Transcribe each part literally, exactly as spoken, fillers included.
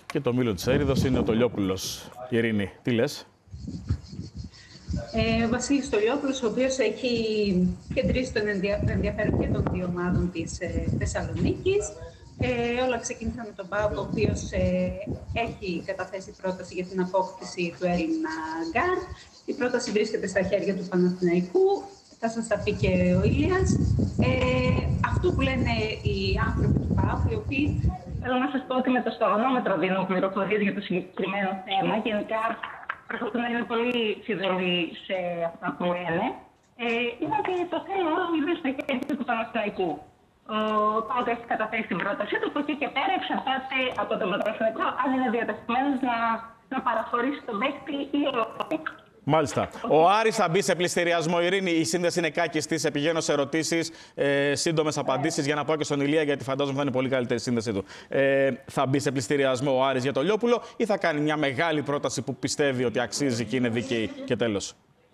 και το μήλο της Έριδος είναι ο Τολιόπουλος. Ειρήνη, τι λες? Ε, ο Βασίλης Τολιόπουλος, ο οποίος έχει κεντρήσει τον ενδιαφέρον και των δύο ομάδων της ε, Θεσσαλονίκης. Ε, όλα ξεκίνησαν με τον ΠΑΟΚ, ο οποίος ε, έχει καταθέσει πρόταση για την απόκτηση του Έλληνα γκάρντ. Η πρόταση βρίσκεται στα χέρια του Παναθηναϊκού. Θα σας τα πει και ο Ηλίας. Ε, αυτό που λένε οι άνθρωποι του ΠΑΟΚ, οι οποίοι... Θέλω να σας πω ότι με το σταγονόμετρο δίνω πληροφορίες για το συγκεκριμένο θέμα. Γενικά, προσπαθούν να είναι πολύ φιδωλοί σε αυτά που λένε. Ε, είναι ότι το θέμα όλο είναι στα χέρια του Παναθηναϊκού. Ο ΠΑΟΚ έχει καταθέσει την πρότασή του, από εκεί και πέρα εξαρτάται από τον Παναθηναϊκό αν είναι διατεθειμένος να, να παραχωρήσει τον παίκτη ή όχι. Μάλιστα. Ο Άρης θα μπει σε πληστηριασμό. Ειρήνη, η σύνδεση είναι κάκιστη. Σε πηγαίνω σε ερωτήσεις, ε, σύντομες απαντήσεις για να πάω και στον Ηλία, γιατί φαντάζομαι θα είναι πολύ καλύτερη η σύνδεση του. Ε, θα μπει σε πληστηριασμό ο Άρης για το Λιόπουλο ή θα κάνει μια μεγάλη πρόταση που πιστεύει ότι αξίζει και είναι δίκαιη και τέλος?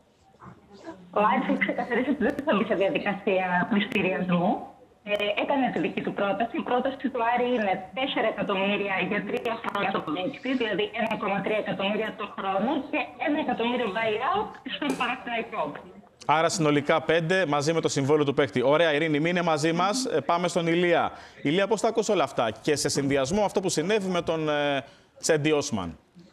Ο Άρης έχει ξεκαθαρίσει ότι δεν θα μπει σε διαδικασία πληστηριασμού. Ε, έκανε τη δική του πρόταση. Η πρόταση του Άρη είναι τέσσερα εκατομμύρια για τρία χρόνια το παίκτη, δηλαδή ένα κόμμα τρία εκατομμύρια το χρόνο και ένα εκατομμύριο buyout στον Παναθηναϊκό. Άρα συνολικά πέντε μαζί με το συμβόλαιο του παίκτη. Ωραία, Ειρήνη, μείνε μαζί μας. Ε, πάμε στον Ηλία. Ηλία, πώς θα ακούσει όλα αυτά και σε συνδυασμό αυτό που συνέβη με τον ε, Τσέντι Όσμαν?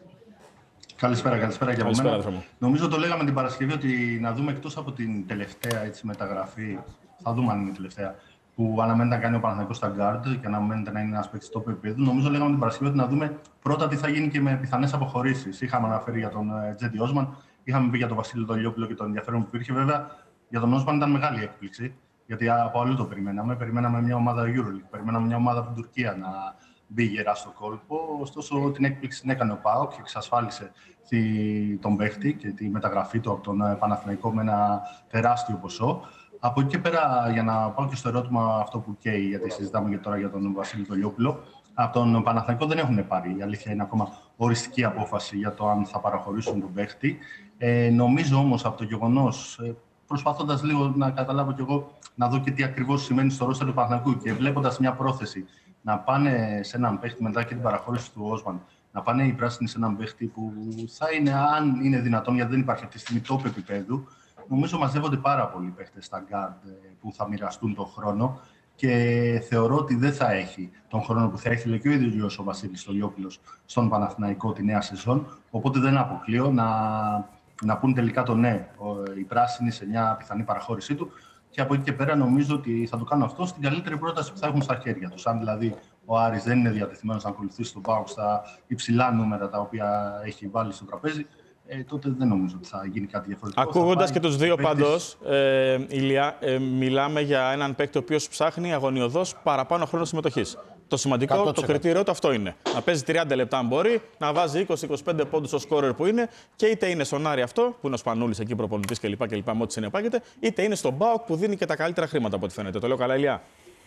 Καλησπέρα, καλησπέρα και από καλησπέρα, μένα. μου. Νομίζω το λέγαμε την Παρασκευή ότι να δούμε εκτός από την τελευταία έτσι, μεταγραφή, θα δούμε αν είναι η τελευταία, που αναμένεται να κάνει ο Παναθηναϊκός στα guard και αναμένεται να είναι ένας παίκτης top επίπεδου. Νομίζω λέγαμε την Παρασκευή ότι να δούμε πρώτα τι θα γίνει και με πιθανές αποχωρήσεις. Είχαμε αναφέρει για τον Τσέντι Όσμαν, είχαμε πει για τον Βασίλη Τολιόπουλο και τον ενδιαφέρον που υπήρχε. Βέβαια, για τον Όσμαν ήταν μεγάλη έκπληξη, γιατί από αλλού το περιμέναμε. Περιμέναμε μια ομάδα EuroLeague, περιμέναμε μια ομάδα από την Τουρκία να μπει γερά στο κόλπο. Ωστόσο, την έκπληξη την έκανε ο ΠΑΟΚ και εξασφάλισε τον παίκτη και τη μεταγραφή του από τον Παναθηναϊκό με ένα τεράστιο ποσό. Από εκεί και πέρα, για να πάω και στο ερώτημα αυτό που καίει, γιατί συζητάμε και τώρα για τον Βασίλη Τολιόπουλο, από τον Παναθηναϊκό δεν έχουν πάρει. Η αλήθεια είναι ακόμα οριστική απόφαση για το αν θα παραχωρήσουν τον παίχτη. Ε, νομίζω όμως από το γεγονός, ε, προσπαθώντας λίγο να καταλάβω κι εγώ, να δω και τι ακριβώς σημαίνει στο ρόστερ του Παναθηναϊκού και βλέποντας μια πρόθεση να πάνε σε έναν παίχτη μετά και την παραχώρηση του Όσμαν, να πάνε οι πράσινοι σε έναν παίχτη που θα είναι, αν είναι δυνατόν, γιατί δεν υπάρχει αυτή τη στιγμή top επίπεδου. Νομίζω μαζεύονται πάρα πολλοί παίχτες στα guard που θα μοιραστούν τον χρόνο και θεωρώ ότι δεν θα έχει τον χρόνο που θα ήθελε και ο ίδιος ο Βασίλης Τολιόπουλος στον Παναθηναϊκό τη νέα σεζόν. Οπότε δεν αποκλείω να, να πούν τελικά το ναι οι πράσινοι σε μια πιθανή παραχώρησή του. Και από εκεί και πέρα νομίζω ότι θα το κάνουν αυτό στην καλύτερη πρόταση που θα έχουν στα χέρια τους. Αν δηλαδή ο Άρης δεν είναι διατεθειμένος να ακολουθήσει τον ΠΑΟΚ στα υψηλά νούμερα τα οποία έχει βάλει στο τραπέζι, Ε, τότε δεν νομίζω ότι θα γίνει κάτι διαφορετικό. Ακούγοντας και τους δύο πάντως, ε, Ηλία, ε, μιλάμε για έναν παίκτη ο οποίος ψάχνει αγωνιωδώς παραπάνω χρόνο συμμετοχής. Το σημαντικό, εκατό τοις εκατό το κριτήριό του αυτό είναι. Να παίζει τριάντα λεπτά αν μπορεί, να βάζει είκοσι με είκοσι πέντε πόντους ο σκόρερ που είναι και είτε είναι στον Άρη αυτό, που είναι ο Σπανούλης εκεί προπονητής κλπ. κλπ με ό,τι συνεπάγεται, είτε είναι στον ΠΑΟΚ που δίνει και τα καλύτερα χρήματα από ό,τι φαίνεται. Το λέω καλά, Ηλία?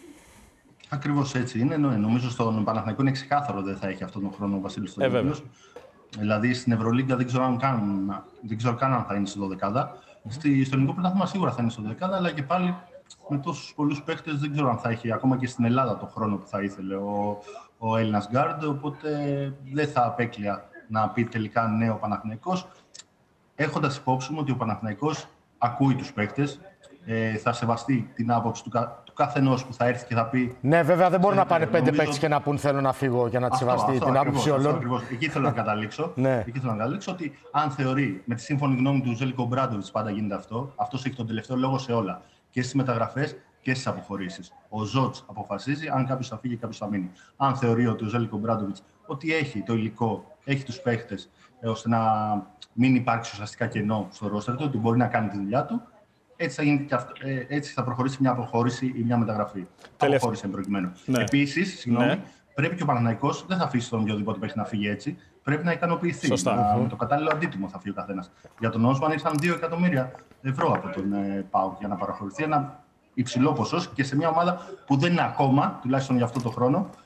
Ακριβώς έτσι είναι. Νομίζω στον Παναθηναϊκό είναι ξεκάθαρο δεν θα έχει αυτόν τον χρόνο ο Βασίλης Τολιόπουλος. Ε, Δηλαδή στην Ευρωλίγκα δεν ξέρω, αν καν, δεν ξέρω καν αν θα είναι στη δωδεκάδα. Στη, στο ελληνικό πρωτάθλημα σίγουρα θα είναι στο δωδεκάδα, αλλά και πάλι με τόσους πολλούς παίκτες δεν ξέρω αν θα έχει ακόμα και στην Ελλάδα το χρόνο που θα ήθελε ο, ο Έλληνας γκάρντ. Οπότε δεν θα απέκλεια να πει τελικά ναι ο Παναθηναϊκός. Έχοντας υπόψη μου ότι ο Παναθηναϊκός ακούει τους παίκτες, ε, θα σεβαστεί την άποψη του, κα, του καθενός που θα έρθει και θα πει. Ναι, βέβαια δεν μπορούν να πάνε πέντε παίκτες και να πούν θέλω να φύγω για να τη σεβαστεί την άποψη όλων. Εκεί θέλω να καταλήξω. Ναι. Εκεί θέλω να καταλήξω ότι αν θεωρεί με τη σύμφωνη γνώμη του Ζέλικο Μπράντοβιτς, πάντα γίνεται αυτό. Αυτός έχει τον τελευταίο λόγο σε όλα. Και στις μεταγραφές και στις αποχωρήσεις. Ο Ζότς αποφασίζει αν κάποιος θα φύγει ή κάποιος θα μείνει. Αν θεωρεί ότι ο Ζέλικο Μπράντοβιτς ότι έχει το υλικό, έχει τους παίκτες, ώστε να μην υπάρξει ουσιαστικά κενό στο ρόστερ του, ότι μπορεί να κάνει τη δουλειά του. Έτσι θα, γίνει και αυτό, έτσι θα προχωρήσει μια αποχώρηση ή μια μεταγραφή. Αποχώρηση εν προκειμένου. Ναι. Επίσης, συγγνώμη, ναι. πρέπει και ο Παναθηναϊκός δεν θα αφήσει τον οποιοδήποτε παίχτη να φύγει έτσι. Πρέπει να ικανοποιηθεί. Σωστά. Να, με το κατάλληλο αντίτιμο θα φύγει ο καθένας. Για τον Όσμαν ήρθαν δύο εκατομμύρια ευρώ από τον ε, ΠΑΟΚ για να παραχωρηθεί. Ένα υψηλό ποσό και σε μια ομάδα που δεν είναι ακόμα, τουλάχιστον για αυτό το χρόνο,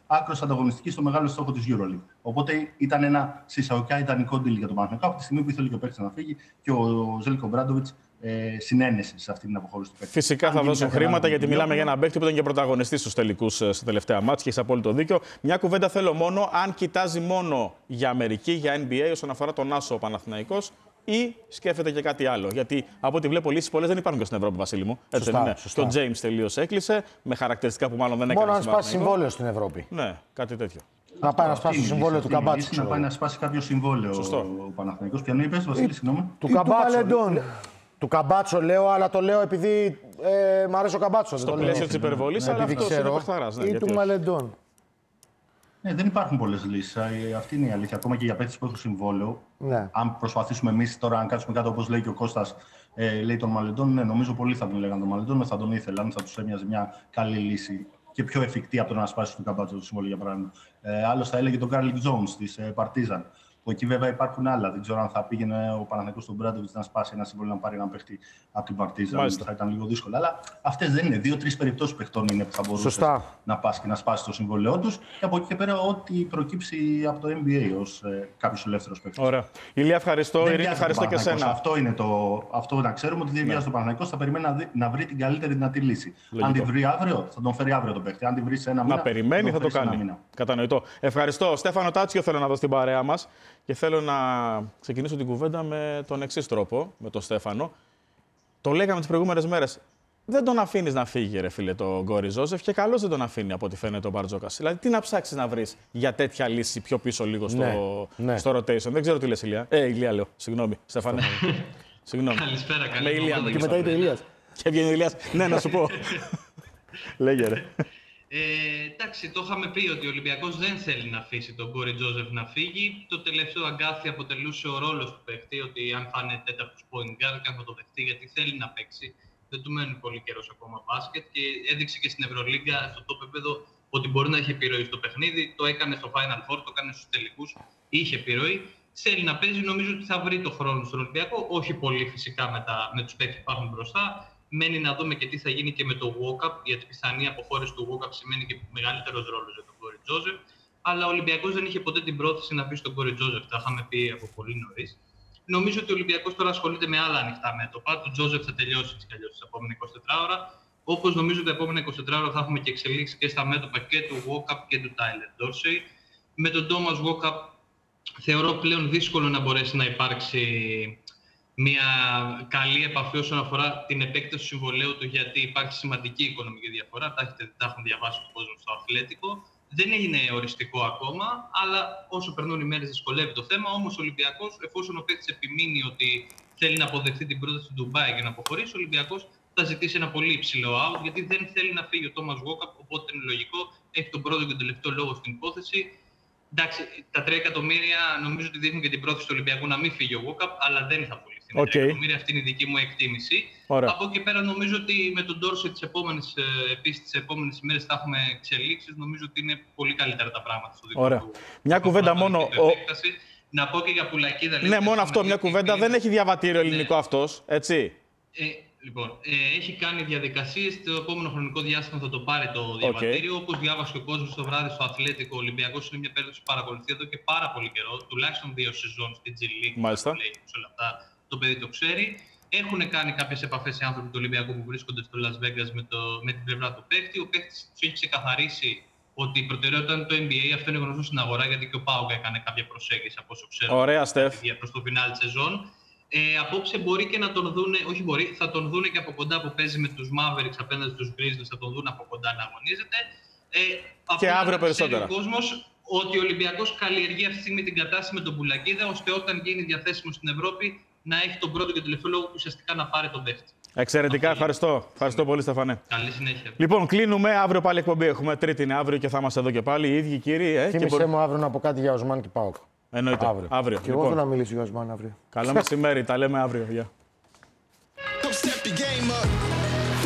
άκρως ανταγωνιστική στο μεγάλο στόχο της EuroLeague. Οπότε ήταν ένα συσσαγωγικά ιδανικό deal για τον Παναθηναϊκό από τη στιγμή που ήθελε και ο παίκτης να φύγει και ο Ζέλικο Μπράντοβιτς ε, συνένεσε σε αυτή την αποχώρηση του παίκτη. Φυσικά θα δώσουν χρήματα γιατί μιλάμε για έναν παίκτη που ήταν και πρωταγωνιστής στους τελικούς στα τελευταία μάτς και έχει απόλυτο δίκιο. Μια κουβέντα θέλω μόνο αν κοιτάζει μόνο για Αμερική, για N B A όσον αφορά τον Άσο ο Παναθηναϊκός ή σκέφτεται και κάτι άλλο. Γιατί από ό,τι βλέπω λύσεις πολλές δεν υπάρχουν και στην Ευρώπη, Βασίλη μου. Έτσι σωστά, δεν είναι. σωστά. Και ο James τελείως έκλεισε με χαρακτηριστικά που μάλλον δεν έκανε. Μόνο αν σπάσει συμβόλαιο στην Ευρώπη. Ναι, κάτι τέτοιο. Να πάει να σπάσει το συμβόλαιο του Καμπάτσου. Να πάει να σπάσει κάποιο συμβόλαιο ο Παναθηναϊκός. Ποιο είπες, Βασίλη, συγγνώμη. Του Καμπάτσου. Του Καμπάτσο λέω, αλλά το λέω επειδή ε, μ' αρέσει ο Καμπάτσο. Στο πλαίσιο της υπερβολής, αλλά αυτός είναι παιχταράς. Ή του Μαλεντών. Ναι, δεν υπάρχουν πολλές λύσεις. Αυτή είναι η αλήθεια. Ακόμα και για παίκτες που έχουν συμβόλαιο. Ναι. Αν προσπαθήσουμε εμείς τώρα, αν κάτσουμε κάτω, όπως λέει και ο Κώστας, ε, λέει τον Μαλεντών, ναι, νομίζω πολλοί θα τον λέγανε τον Μαλεντών, θα τον ήθελαν, θα τους έμοιαζε μια καλή λύση και πιο εφικτή από το να σπάσει του Καμπάτσο το συμβόλαιο, για παράδειγμα. Ε, άλλος θα έλεγε τον Κάρλικ Τζόουνς της Παρτίζαν. Που εκεί βέβαια υπάρχουν άλλα. Δεν ξέρω αν θα πήγαινε ο Παναθηναϊκός στον Μπράντοβιτς να σπάσει ένα συμβόλαιο να πάρει έναν παίχτη από την Παρτίζαν. Θα ήταν λίγο δύσκολο. Αλλά αυτές δεν είναι. Δύο-τρεις περιπτώσεις παιχτών είναι που θα μπορούσε να πας και να σπάσει το συμβόλαιό τους. Και από εκεί και πέρα, ό,τι προκύψει από το N B A ως ε, κάποιος ελεύθερος παίχτης. Ωραία. Ηλία, ευχαριστώ. Ειρήνη, ευχαριστώ και εσένα. Αυτό είναι το. Αυτό να ξέρουμε ότι δεν βιάζει το Παναθηναϊκός. Θα περιμένει να, δει, να βρει την καλύτερη δυνατή λύση. Λογικό. Αν τη βρει αύριο, θα τον φέρει αύριο τον παίχτη. Αν τη βρει σε ένα μήνα. Να περιμένει, θα το κάνει. Κατανοητό. Ευχαριστώ. Στέφανο Τάτσιο θέλω να δω στην παρέα μας. Και θέλω να ξεκινήσω την κουβέντα με τον εξής τρόπο, με τον Στέφανο. Το λέγαμε τις προηγούμενες μέρες. Δεν τον αφήνεις να φύγει, ρε φίλε, τον Γκόρι Ζόζεφ και καλώς δεν τον αφήνει από ό,τι φαίνεται ο Μπαρτζόκας. Δηλαδή, τι να ψάξεις να βρεις για τέτοια λύση πιο πίσω λίγο στο, ναι, ναι. στο rotation. Δεν ξέρω τι λες, Ηλία. Ε, Ηλία λέω. Συγγνώμη, Στέφανε. Συγγνώμη. Καλησπέρα, καλή με Ηλία. Και μετά ήρθε ο Ηλίας. Και βγαίνει ο Ηλίας. Ναι, να σου πω. Λέγε, ρε. Ε, εντάξει, το είχαμε πει ότι ο Ολυμπιακός δεν θέλει να αφήσει τον Γκόρι Τζόζεφ να φύγει. Το τελευταίο αγκάθι αποτελούσε ο ρόλος του παίχτη, ότι αν θα είναι τέταρτος point guard και αν θα το δεχτεί, γιατί θέλει να παίξει. Δεν του μένει πολύ καιρός ακόμα μπάσκετ και έδειξε και στην Ευρωλίγκα στο top επίπεδο ότι μπορεί να έχει επιρροή στο παιχνίδι. Το έκανε στο Final Four, το έκανε στους τελικούς, είχε επιρροή. Θέλει να παίζει, νομίζω ότι θα βρει το χρόνο στον Ολυμπιακό. Όχι πολύ φυσικά με, τα, με τους παίκτες που υπάρχουν μπροστά. Μένει να δούμε και τι θα γίνει και με το walk-up, γιατί η πιθανή αποχώρηση του walk-up σημαίνει και μεγαλύτερος ρόλος για τον Γκόρι Τζόζεφ. Αλλά ο Ολυμπιακός δεν είχε ποτέ την πρόθεση να πει στον Γκόρι Τζόζεφ, τα είχαμε πει από πολύ νωρίς. Νομίζω ότι ο Ολυμπιακός τώρα ασχολείται με άλλα ανοιχτά μέτωπα. Το Τζόζεφ θα τελειώσει έτσι κι αλλιώς τα επόμενα εικοσιτέσσερις ώρα. Όπως νομίζω τα επόμενα εικοσιτέσσερις ώρα θα έχουμε και εξελίξεις και στα μέτωπα και του walk-up και του Tyler Dorsey. Με τον Thomas walk-up θεωρώ πλέον δύσκολο να μπορέσει να υπάρξει μια καλή επαφή όσον αφορά την επέκταση του συμβολαίου του, γιατί υπάρχει σημαντική οικονομική διαφορά. Τα, έχετε, τα έχουν διαβάσει τον κόσμο στο Αθλέτικο. Δεν έγινε οριστικό ακόμα, αλλά όσο περνούν οι μέρες δυσκολεύει το θέμα. Όμως ο Ολυμπιακός, εφόσον ο παίκτης επιμείνει ότι θέλει να αποδεχτεί την πρόταση του Ντουμπάι για να αποχωρήσει, ο Ολυμπιακός θα ζητήσει ένα πολύ υψηλό out, γιατί δεν θέλει να φύγει ο Thomas Walkup, οπότε είναι λογικό, έχει τον πρώτο και τον τελευταίο λόγο στην υπόθεση. Εντάξει, τα τρία εκατομμύρια νομίζω ότι δείχνουν και την πρόθεση του Ολυμπιακού να μην φύγει ο Walkup, αλλά δεν θα πουληθεί. Okay. τρία εκατομμύρια, αυτή είναι η δική μου εκτίμηση. Ωραία. Από εκεί πέρα νομίζω ότι με τον Dorsey τις επόμενες, επίσης τις επόμενες ημέρες θα έχουμε εξελίξεις. Νομίζω ότι είναι πολύ καλύτερα τα πράγματα στο δικό του. Μια κουβέντα μόνο. Ο... Να πω και για Πουλακίδα. Ναι, μόνο αυτό, μια κουβέντα. Δεν έχει διαβατήριο ελληνικό ναι. αυτός, έτσι. Ε, Λοιπόν, ε, έχει κάνει διαδικασίες, το επόμενο χρονικό διάστημα θα το πάρει το διαβατήριο. Okay. Όπως διάβασε ο κόσμος το βράδυ στο Αθλέτικο, ο Ολυμπιακός είναι μια περίπτωση που παρακολουθεί εδώ και πάρα πολύ καιρό, τουλάχιστον δύο σεζόν στην G League. Μάλιστα. Όλα αυτά, το παιδί το ξέρει. Έχουν κάνει κάποιες επαφές οι άνθρωποι του Ολυμπιακού που βρίσκονται στο Las Vegas με, το, με την πλευρά του παίκτη. Ο παίκτης του έχει ξεκαθαρίσει ότι η προτεραιότητα είναι το N B A. Αυτό είναι γνωστό στην αγορά, γιατί και ο Πάουκ έκανε κάποια προσέγγιση από όσο ξέρω. Ωραία, Στεφ. Προς το φινάλ της σεζόν. Ε, απόψε μπορεί και να τον δούνε, όχι μπορεί, θα τον δούνε και από κοντά που παίζει με τους Mavericks απέναντι στους Grizzlies, θα τον δούνε από κοντά να αγωνίζεται. Ε, και αύριο περισσότερα. Ο κόσμος ότι ο Ολυμπιακός καλλιεργεί αυτή τη στιγμή την κατάσταση με τον Πουλακίδα, ώστε όταν γίνει διαθέσιμο στην Ευρώπη να έχει τον πρώτο και τελευταίο λόγο ουσιαστικά να πάρει τον παίχτη. Εξαιρετικά, ευχαριστώ. Ευχαριστώ πολύ, Στεφανέ. Καλή συνέχεια. Λοιπόν, κλείνουμε. Αύριο πάλι εκπομπή έχουμε. Τρίτη είναι αύριο και θα είμαστε εδώ και πάλι. Οι ίδιοι κύριοι. Ε, Θύμησέ και μου αύριο να πω κάτι για Οσμάν και Πάοκ. Εννοείται. Αύριο. αύριο. Και λοιπόν, εγώ θέλω να μιλήσω για Οσμάν αύριο. Καλό μεσημέρι. Τα λέμε αύριο. Γεια.